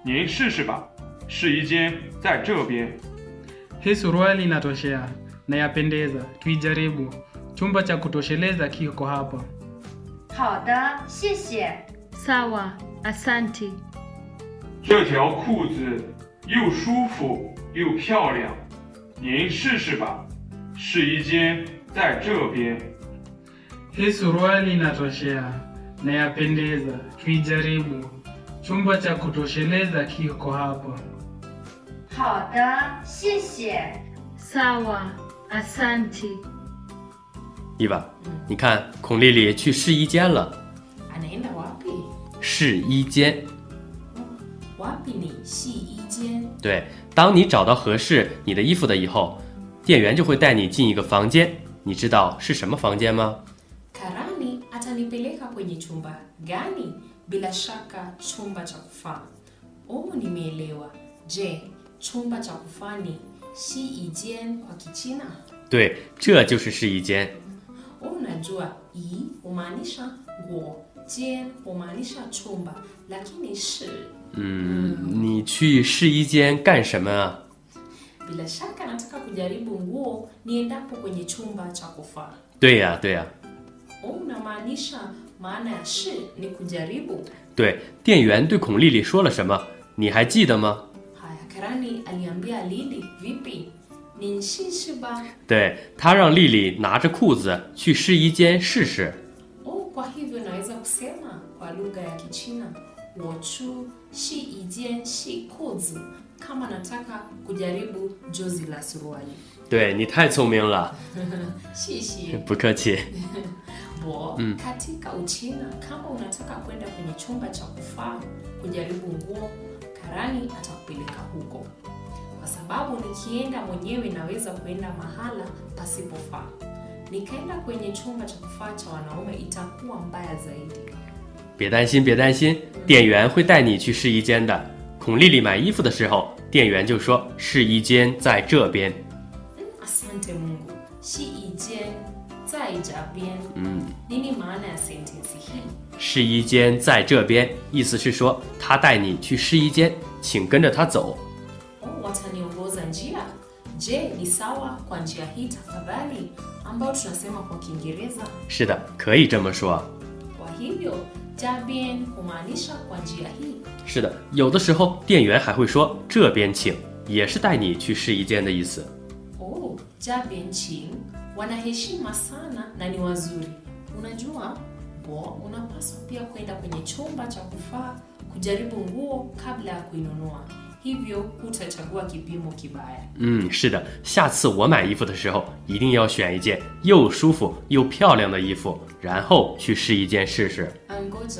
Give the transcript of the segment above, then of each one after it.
您试试吧，试衣间在这边。 Hii suruali inatoshea na yapendeza, tuijaribu. Chumba cha kutosheleza kiko hapa. 好的，谢谢。 Sawa, asante. 这条裤子又舒服又漂亮，您试试吧，试衣间在这边。 Hii suruali inatoshea na yapendeza, tuijaribu. Chumba cha kutosheleza kiko hapa. 好的，谢谢。 Sawa, asante. Eva，你看孔丽丽去试衣间了。 Anaenda wapi? 试衣间。 Wapi ni 洗衣间？ 对，当你找到合适你的衣服的以后，店员就会带你进一个房间。你知道是什么房间吗？ Karani atanipeleka kwenye chumba gani? Bila shaka chumba cha kufaa. Nimeelewa. Je, chumba cha kufaa ni 洗衣间 kwa Kichina? 对，这就是试衣间。 Unajua, 衣 humaanisha nguo, 间 humaanisha chumba, lakini 是你去试衣间干什么啊？ bila shaka nataka kujaribu nguo niendapo kwenye chumba cha kufaa. 对呀，对呀。 Unamaanisha maana ya 是 ni kujaribu. 对，店员对孔丽丽说了什么？你还记得吗？ Haya, Karani aliambia Lili vipi? Ni shishi ba? 对，他让丽丽拿着裤子去试衣间试试。 Kwa hivyo naweza kusema kwa lugha ya Kichina, 我去试衣间试裤子 kama nataka kujaribu jozi la suruali. 对，你太聪明了。 Shishi. 不客气。 Katika Uchina, kama unataka kwenda kwenye chumba cha kufaa kujaribu nguo, Karani atakupeleka huko. Kwa sababu nikienda mwenyewe naweza kwenda mahala pasipofaa. Nikaenda kwenye chumba cha kufaa cha wanaume itakuwa mbaya zaidi. 别担心，别担心，店员会带你去试衣间的。孔丽丽买衣服的时候，店员就说试衣间在这边。 Asante Mungu. 试衣间在这边. Nini maana ya sentensi hii? 试衣间在这边，意思是说他带你去试衣间，请跟着他走。 Wataniongoza njia. Je, ni sawa kwa njia hii tafadhali, ambao tunasema kwa Kiingereza? 是的，可以这么说。 Kwa hivyo, 这边 humaanisha kwa njia hii. 是的，有的时候店员还会说这边请，也是带你去试衣间的意思。 这边请 wanaheshima sana na ni wazuri. Unajua, unapaswa pia kwenda kwenye chumba cha kufaa kujaribu nguo kabla ya kuinunua. Hivyo hutachagua kipimo kibaya. 是的，下次我买衣服的时候，一定要选一件又舒服又漂亮的衣服，然后去试衣间试试。 Angoja,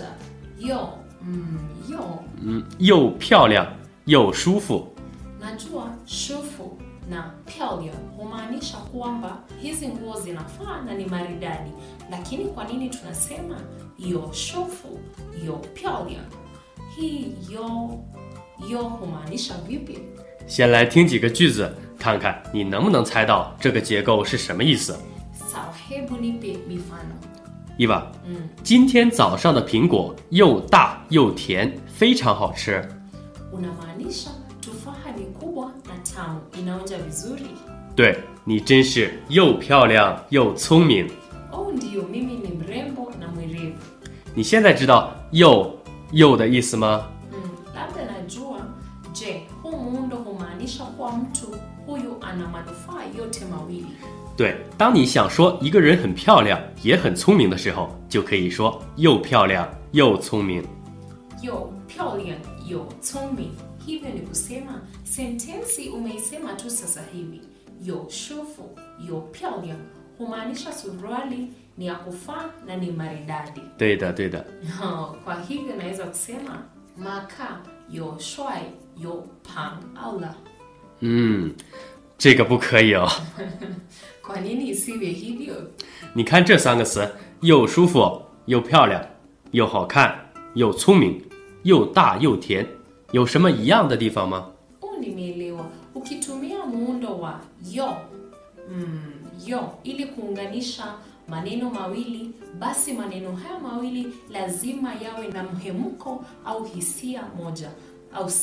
又漂亮又舒服。 Najua, 舒服 na 漂亮 humaanisha kwamba hizi nguo zinafaa na ni maridadi. Lakini kwa nini tunasema 有舒服 有漂亮? Hii 有 humaanisha vipi? 先来听几个句子，看看你能不能猜到这个结构是什么意思。 Sawa, hebu nipe mifano. 伊娃，今天早上的苹果又大又甜，非常好吃。 Unamaanisha tufaha ni kubwa na tamu, inaonja vizuri. 对，你真是又漂亮又聪明。 Ndiyo, mimi ni mrembo na mwerevu. 你现在知道又的意思吗？ Labda najua. Je, huu muundo humaanisha kuwa mtu huyu ana manufaa yote mawili? 对，当你想说一个人很漂亮也很聪明的时候，就可以说又漂亮又聪明。 又漂亮又聪明. Hivyo ni kusema sentensi umeisema tu sasa hivi. 又舒服又漂亮 humaanisha suruali ni ya kufaa na ni maridadi. 对的，对的。 Kwa hivyo naweza kusema maka 有帅有胖 au la? 这个不可以哦。 Kwa nini isiwe hivyo? 你看这三个词，又舒服又漂亮又好看又聪明又大又甜，有什么一样的地方吗？ Nimeelewa. Ukitumia muundo wa yo ili kuunganisha maneno mawili, basi maneno haya mawili lazima yawe na mhemko au hisia moja au